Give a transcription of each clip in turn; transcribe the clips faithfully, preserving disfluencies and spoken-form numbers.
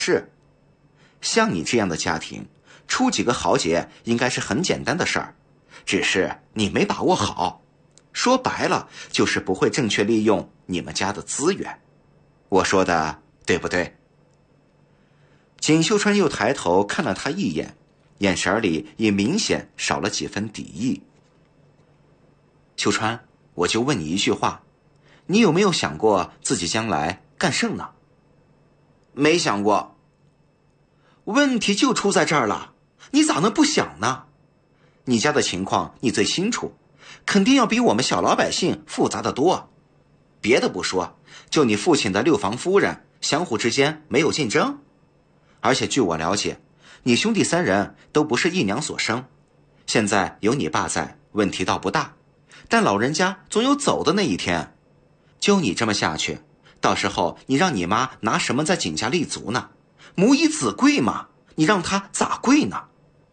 是，像你这样的家庭，出几个豪杰应该是很简单的事儿，只是你没把握好。说白了，就是不会正确利用你们家的资源。我说的对不对？锦绣川又抬头看了他一眼，眼神里也明显少了几分敌意。秀川，我就问你一句话，你有没有想过自己将来干甚呢？没想过。问题就出在这儿了，你咋能不想呢？你家的情况你最清楚，肯定要比我们小老百姓复杂得多。别的不说，就你父亲的六房夫人，相互之间没有竞争。而且据我了解，你兄弟三人都不是一娘所生，现在有你爸在，问题倒不大，但老人家总有走的那一天。就你这么下去，到时候你让你妈拿什么在景家立足呢？母以子贵嘛，你让她咋贵呢？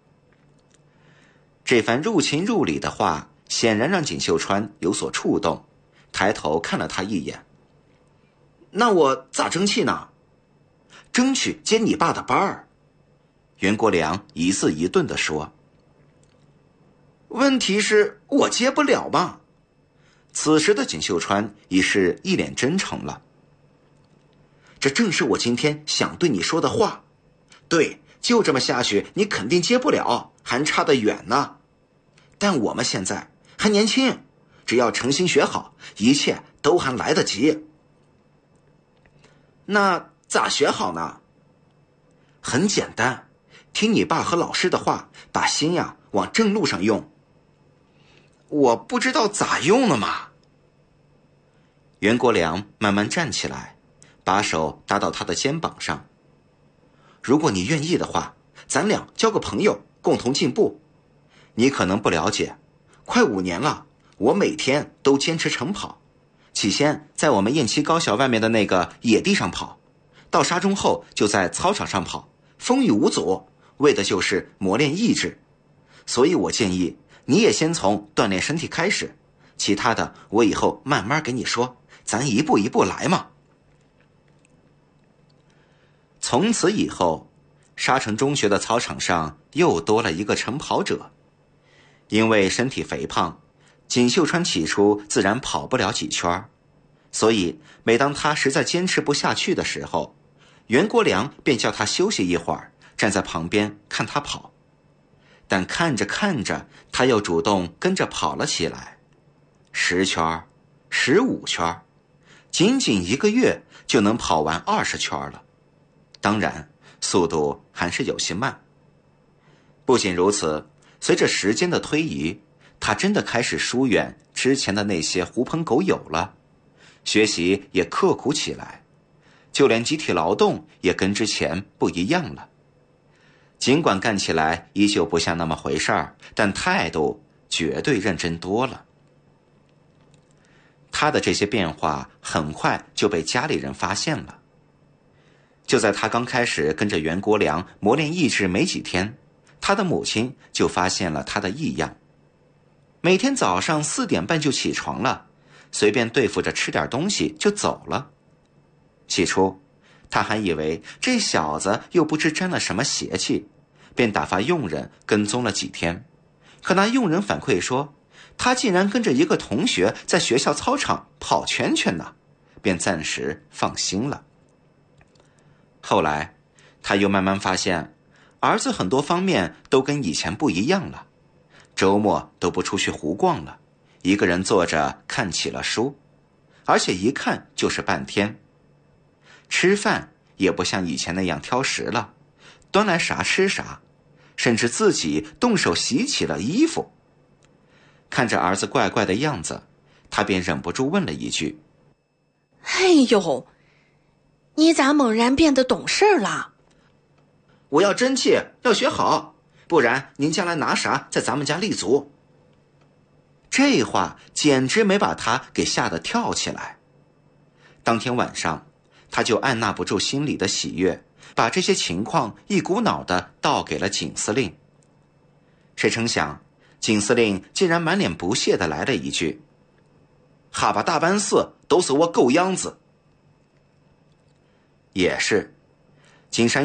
这番入情入理的话显然让锦绣川有所触动，抬头看了他一眼。那我咋争气呢？争取接你爸的班儿。袁国良一字一顿地说。问题是我接不了嘛。此时的锦绣川已是一脸真诚了。这正是我今天想对你说的话。对，就这么下去你肯定接不了，还差得远呢。但我们现在还年轻，只要诚心学好，一切都还来得及。那咋学好呢？很简单，听你爸和老师的话，把心呀往正路上用。我不知道咋用了嘛。袁国良慢慢站起来，把手搭到他的肩膀上。如果你愿意的话，咱俩交个朋友，共同进步。你可能不了解，快五年了，我每天都坚持晨跑。起先在我们雁栖高校外面的那个野地上跑，到沙中后就在操场上跑，风雨无阻，为的就是磨练意志。所以我建议你也先从锻炼身体开始，其他的我以后慢慢给你说，咱一步一步来嘛。从此以后，沙城中学的操场上又多了一个晨跑者。因为身体肥胖，锦绣川起初自然跑不了几圈，所以每当他实在坚持不下去的时候，袁国良便叫他休息一会儿，站在旁边看他跑。但看着看着，他又主动跟着跑了起来。十圈，十五圈，仅仅一个月就能跑完二十圈了。当然，速度还是有些慢。不仅如此，随着时间的推移，他真的开始疏远之前的那些狐朋狗友了，学习也刻苦起来，就连集体劳动也跟之前不一样了。尽管干起来依旧不像那么回事儿，但态度绝对认真多了。他的这些变化很快就被家里人发现了。就在他刚开始跟着袁国良磨练意志没几天，他的母亲就发现了他的异样。每天早上四点半就起床了，随便对付着吃点东西就走了。起初他还以为这小子又不知沾了什么邪气，便打发佣人跟踪了几天。可那佣人反馈说，他竟然跟着一个同学在学校操场跑圈圈呢，便暂时放心了。后来他又慢慢发现，儿子很多方面都跟以前不一样了，周末都不出去胡逛了，一个人坐着看起了书，而且一看就是半天。吃饭也不像以前那样挑食了，端来啥吃啥，甚至自己动手洗起了衣服。看着儿子怪怪的样子，他便忍不住问了一句： 哎呦，你咋猛然变得懂事了？ 我要争气，要学好，不然您将来拿啥在咱们家立足？这话简直没把他给吓得跳起来。当天晚上，他就按捺不住心里的喜悦，把这些情况一股脑的倒给了景司令。谁成想，景司令竟然满脸不屑的来了一句：哈巴大班四都是我狗样子。也是，景山